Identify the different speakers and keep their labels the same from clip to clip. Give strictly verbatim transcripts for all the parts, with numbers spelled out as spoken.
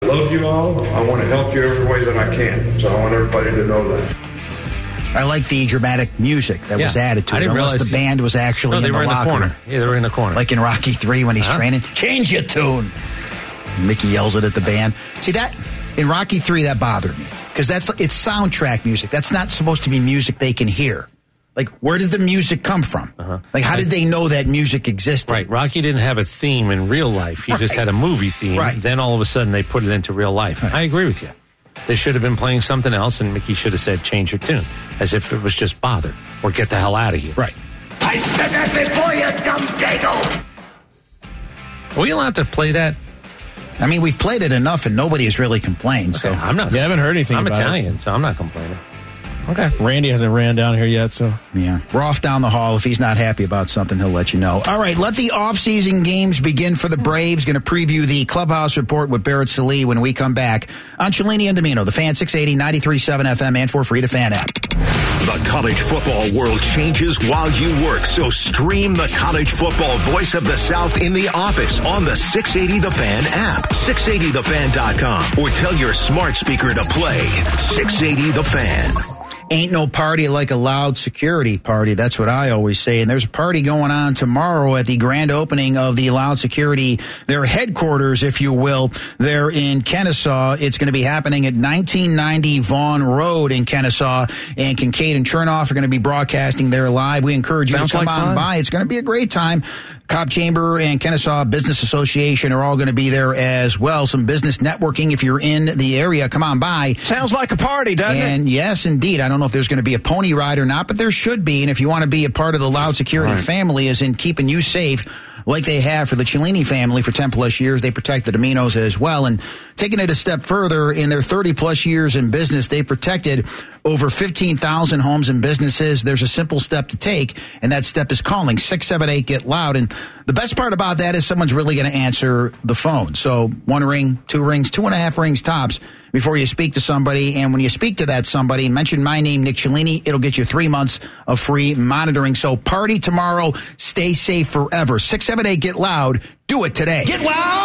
Speaker 1: love you all. I want to help you every way that I can. So I want everybody to know that.
Speaker 2: I like the dramatic music that
Speaker 3: yeah.
Speaker 2: was added to
Speaker 3: I
Speaker 2: it.
Speaker 3: didn't
Speaker 2: Unless
Speaker 3: realize
Speaker 2: the band was actually
Speaker 3: no, they
Speaker 2: in
Speaker 3: were
Speaker 2: the
Speaker 3: in
Speaker 2: locker
Speaker 3: the corner.
Speaker 2: room.
Speaker 3: Yeah, they were in the corner.
Speaker 2: Like in Rocky three when he's uh-huh. training. Change your tune. Mickey yells it at the band. See, that in Rocky three, that bothered me. Because that's it's soundtrack music. That's not supposed to be music they can hear. Like, where did the music come from? Uh-huh. Like, how did they know that music existed?
Speaker 3: Right. Rocky didn't have a theme in real life. He right. just had a movie theme.
Speaker 2: Right.
Speaker 3: Then all of a sudden they put it into real life. Right. I agree with you. They should have been playing something else, and Mickey should have said, change your tune, as if it was just bothered, or get the hell out of here.
Speaker 2: Right.
Speaker 4: I said that before, you dumb dago!
Speaker 3: Are we allowed to play that?
Speaker 2: I mean, we've played it enough, and nobody has really complained.
Speaker 3: Okay,
Speaker 2: so
Speaker 3: I'm not.
Speaker 5: You haven't heard anything
Speaker 3: I'm
Speaker 5: about
Speaker 3: Italian,
Speaker 5: it.
Speaker 3: so I'm not complaining. Okay.
Speaker 5: Randy hasn't ran down here yet, so.
Speaker 2: Yeah. We're off down the hall. If he's not happy about something, he'll let you know. All right, let the off-season games begin for the Braves. Going to preview the Clubhouse Report with Barrett Sallee when we come back on Cellini and Domino, the Fan six eighty, ninety-three point seven F M, and for free, the Fan app.
Speaker 6: The college football world changes while you work, so stream the college football voice of the South in the office on the six eighty The Fan app, six eighty the fan dot com, or tell your smart speaker to play six eighty The Fan.
Speaker 2: Ain't no party like a loud security party. That's what I always say. And there's a party going on tomorrow at the grand opening of the Loud Security, their headquarters, if you will. They're in Kennesaw. It's going to be happening at nineteen ninety Vaughn Road in Kennesaw. And Kincaid and Chernoff are going to be broadcasting there live. We encourage you Sounds to come like on fun. by. It's going to be a great time. Cobb Chamber and Kennesaw Business Association are all going to be there as well. Some business networking if you're in the area. Come on by.
Speaker 7: Sounds like a party, doesn't
Speaker 2: and it? And yes, indeed. I don't know if there's going to be a pony ride or not, but there should be. And if you want to be a part of the Loud Security right. family, as in keeping you safe, like they have for the Cellini family for ten plus years, they protect the Dominos as well. And taking it a step further, in their thirty plus years in business, they protected over fifteen thousand homes and businesses. There's a simple step to take, and that step is calling six seven eight, get loud. And the best part about that is someone's really going to answer the phone. So one ring, two rings, two and a half rings tops before you speak to somebody. And when you speak to that somebody, mention my name, Nick Cellini. It'll get you three months of free monitoring. So party tomorrow. Stay safe forever. six seven eight, get loud. Do it today.
Speaker 4: Get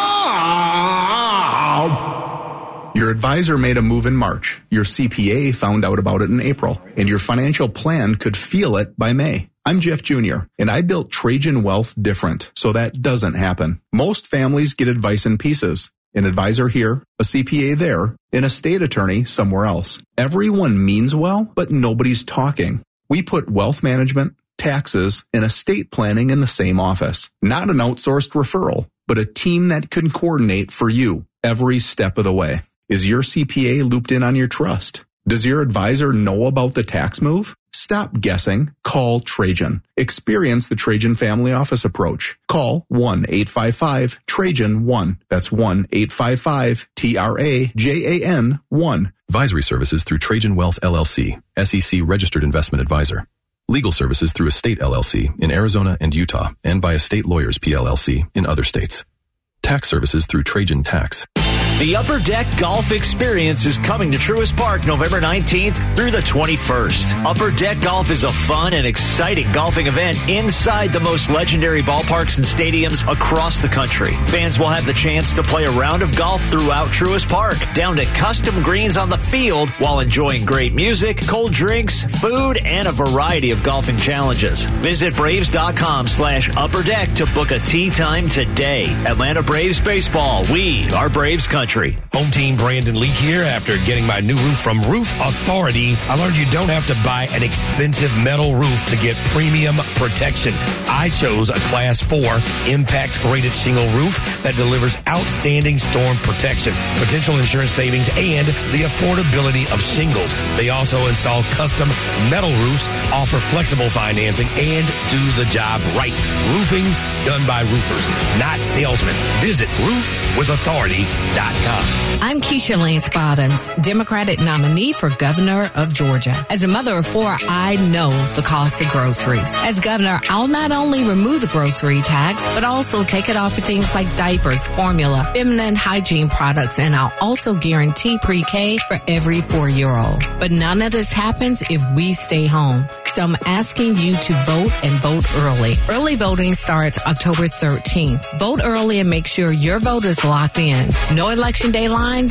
Speaker 4: loud!
Speaker 8: Your advisor made a move in March. Your C P A found out about it in April. And your financial plan could feel it by May. I'm Jeff Junior, and I built Trajan Wealth different, so that doesn't happen. Most families get advice in pieces. An advisor here, a C P A there, an estate attorney somewhere else. Everyone means well, but nobody's talking. We put wealth management, taxes, and estate planning in the same office. Not an outsourced referral, but a team that can coordinate for you every step of the way. Is your C P A looped in on your trust? Does your advisor know about the tax move? Stop guessing. Call Trajan. Experience the Trajan Family Office approach. Call one eight five five Trajan one. That's one eight five five T R A J A N one.
Speaker 9: Advisory services through Trajan Wealth L L C, S E C registered investment advisor. Legal services through Estate L L C in Arizona and Utah, and by Estate Lawyers P L L C in other states. Tax services through Trajan Tax.
Speaker 10: The Upper Deck Golf Experience is coming to Truist Park November nineteenth through the twenty-first. Upper Deck Golf is a fun and exciting golfing event inside the most legendary ballparks and stadiums across the country. Fans will have the chance to play a round of golf throughout Truist Park, down to custom greens on the field, while enjoying great music, cold drinks, food, and a variety of golfing challenges. Visit Braves.com slash Upper Deck to book a tee time today. Atlanta Braves Baseball. We are Braves Country.
Speaker 11: Home team Brandon Leak here. After getting my new roof from Roof Authority, I learned you don't have to buy an expensive metal roof to get premium protection. I chose a class four impact rated shingle roof that delivers outstanding storm protection, potential insurance savings, and the affordability of shingles. They also install custom metal roofs, offer flexible financing, and do the job right. Roofing done by roofers, not salesmen. Visit roof with authority dot com.
Speaker 12: I'm Keisha Lance Bottoms, Democratic nominee for governor of Georgia. As a mother of four, I know the cost of groceries. As governor, I'll not only remove the grocery tax, but also take it off for things like diapers, formula, feminine hygiene products, and I'll also guarantee pre-K for every four-year-old. But none of this happens if we stay home. So I'm asking you to vote and vote early. Early voting starts October thirteenth. Vote early and make sure your vote is locked in. No election day line,